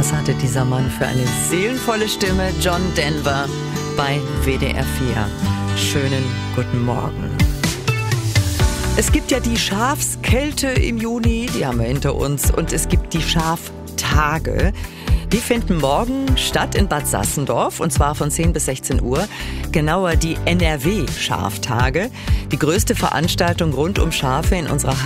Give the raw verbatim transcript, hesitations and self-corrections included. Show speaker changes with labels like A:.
A: Was hatte dieser Mann für eine seelenvolle Stimme? John Denver bei W D R vier. Schönen guten Morgen. Es gibt ja die Schafskälte im Juni, die haben wir hinter uns. Und es gibt die Schaftage. Die finden morgen statt in Bad Sassendorf, und zwar von zehn bis sechzehn Uhr. Genauer die N R W-Schaftage. Die größte Veranstaltung rund um Schafe in unserer